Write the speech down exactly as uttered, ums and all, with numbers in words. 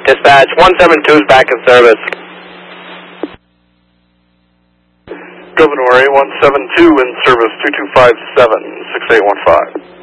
Dispatch, one seven two is back in service. Gouverneur one seven two in service, two two five seven, six eight one five.